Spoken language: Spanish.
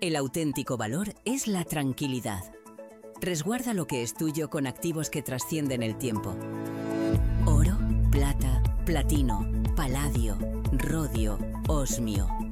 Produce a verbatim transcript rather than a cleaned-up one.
El auténtico valor es la tranquilidad. Resguarda lo que es tuyo con activos que trascienden el tiempo. Oro, plata, platino, paladio, rodio, osmio.